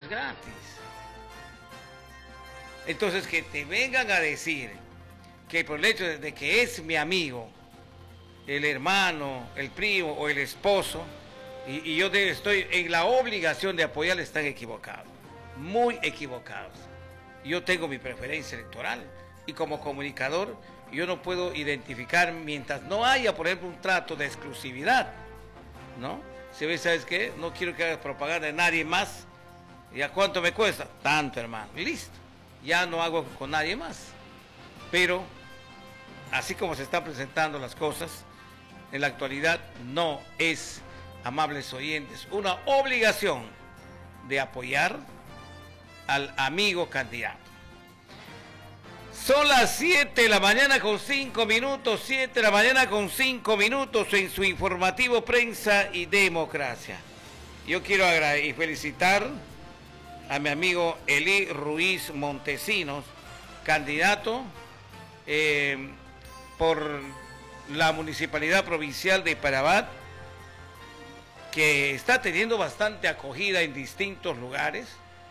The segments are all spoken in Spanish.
gratis. Entonces, que te vengan a decir que por el hecho de que es mi amigo, el hermano, el primo o el esposo, y yo estoy en la obligación de apoyarle, están equivocados, muy equivocados. Yo tengo mi preferencia electoral y como comunicador yo no puedo identificar mientras no haya, por ejemplo, un trato de exclusividad, ¿no? Si ves, ¿sabes qué? No quiero que hagas propaganda de nadie más. ¿Y a cuánto me cuesta? Tanto, hermano. Listo. Ya no hago con nadie más. Pero, así como se están presentando las cosas, en la actualidad no es, amables oyentes, una obligación de apoyar al amigo candidato. Son las 7 de la mañana con 5 minutos, 7 de la mañana con 5 minutos en su informativo Prensa y Democracia. Yo quiero agradecer y felicitar a mi amigo Elí Ruiz Montesinos, candidato por la Municipalidad Provincial de Parabat, que está teniendo bastante acogida en distintos lugares.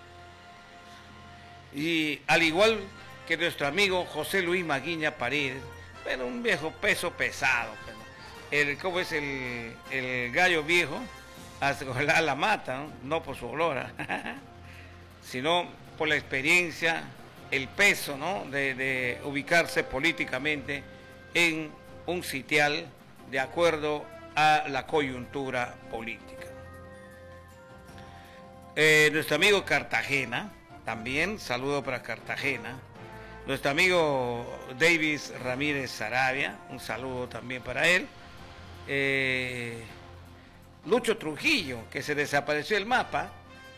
Y al igual que nuestro amigo José Luis Maguiña Paredes, bueno, un viejo peso pesado, ¿cómo es el gallo viejo? Hasta la mata, ¿no? No por su olor, sino por la experiencia, el peso, ¿no? de ubicarse políticamente en un sitial de acuerdo a la coyuntura política. Nuestro amigo Cartagena, también saludo para Cartagena. Nuestro amigo Davis Ramírez Sarabia, un saludo también para él. Lucho Trujillo, que se desapareció el mapa.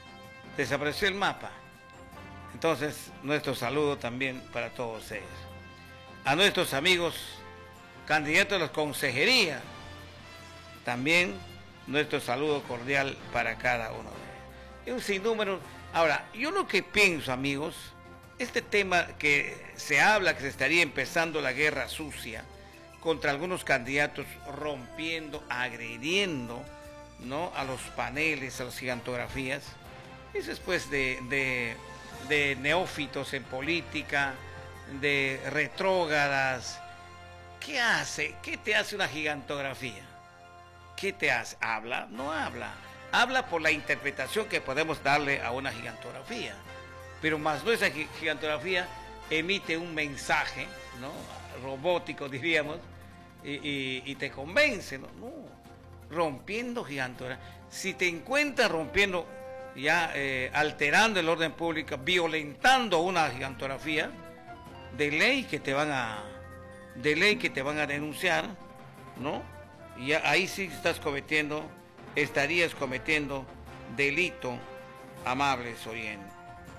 Entonces, nuestro saludo también para todos ellos. A nuestros amigos candidatos a la consejería, también nuestro saludo cordial para cada uno de ellos. Y un sinnúmero. Ahora, yo lo que pienso, amigos, este tema que se habla que se estaría empezando la guerra sucia contra algunos candidatos, rompiendo, agrediendo, ¿no?, a los paneles, a las gigantografías, eso es pues de neófitos en política, de retrógradas. ¿Qué hace? ¿Qué te hace una gigantografía? ¿Qué te hace? ¿Habla? No habla. Habla por la interpretación que podemos darle a una gigantografía. Pero más no, esa gigantografía emite un mensaje, ¿no?, robótico, diríamos, y te convence, ¿no? No, rompiendo gigantografía. Si te encuentras rompiendo, ya alterando el orden público, violentando una gigantografía, de ley que te van a denunciar, ¿no? Y ahí sí estarías cometiendo delito, amables oyentes.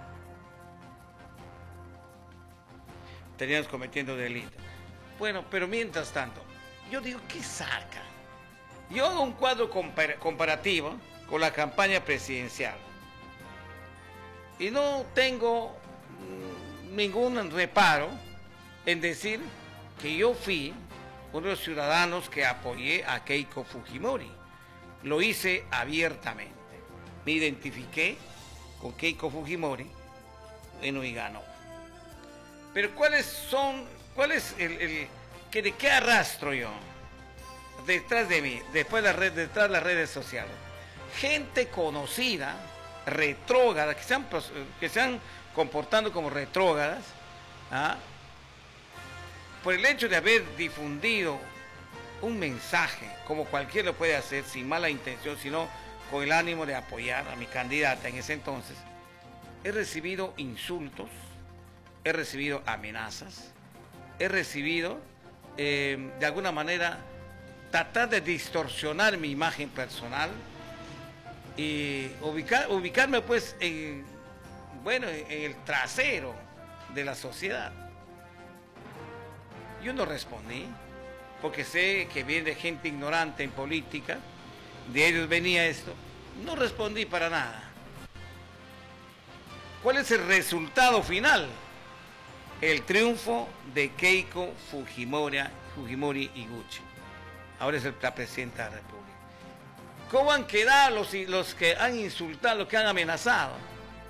Estarías cometiendo delito. Bueno, pero mientras tanto, yo digo, ¿qué saca? Yo hago un cuadro comparativo con la campaña presidencial. Y no tengo ningún reparo en decir que yo fui uno de los ciudadanos que apoyé a Keiko Fujimori. Lo hice abiertamente. Me identifiqué con Keiko Fujimori, bueno, y ganó. Pero ¿cuál es de qué arrastro yo? Detrás de mí, detrás de las redes sociales. Gente conocida, retrógrada, que se han comportando como retrógradas, ¿ah?, por el hecho de haber difundido un mensaje, como cualquiera lo puede hacer, sin mala intención, sino con el ánimo de apoyar a mi candidata en ese entonces. He recibido insultos, he recibido amenazas, he recibido, de alguna manera, tratar de distorsionar mi imagen personal y ubicarme pues en el trasero de la sociedad. Yo no respondí, porque sé que viene de gente ignorante en política, de ellos venía esto. No respondí para nada. ¿Cuál es el resultado final? El triunfo de Keiko Fujimori Iguchi. Ahora es la presidenta de la República. ¿Cómo han quedado los que han insultado, los que han amenazado?